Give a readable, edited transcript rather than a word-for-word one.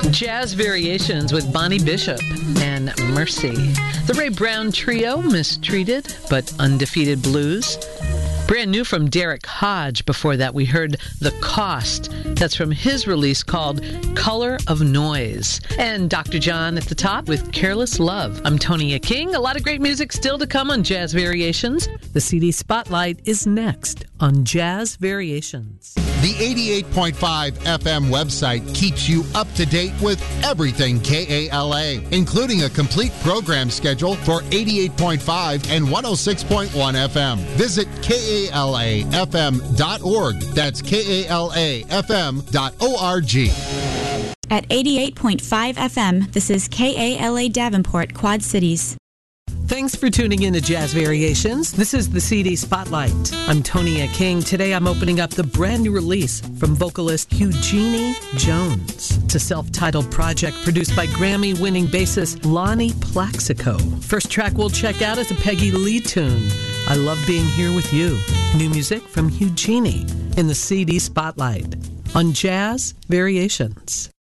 Jazz Variations with Bonnie Bishop and Mercy. The Ray Brown Trio, Mistreated but Undefeated Blues. Brand new from Derek Hodge. Before that, we heard The Cost. That's from his release called Color of Noise. And Dr. John at the top with Careless Love. I'm Tonia King. A lot of great music still to come on Jazz Variations. The CD Spotlight is next on Jazz Variations. The 88.5 FM website keeps you up to date with everything KALA, including a complete program schedule for 88.5 and 106.1 FM. Visit KALAFM.org. That's KALAFM.org. At 88.5 FM, this is KALA Davenport, Quad Cities. Thanks for tuning in to Jazz Variations. This is the CD Spotlight. I'm Tonia King. Today I'm opening up the brand new release from vocalist Eugenie Jones. It's a self-titled project produced by Grammy-winning bassist Lonnie Plaxico. First track we'll check out is a Peggy Lee tune, I Love Being Here With You. New music from Eugenie in the CD Spotlight on Jazz Variations.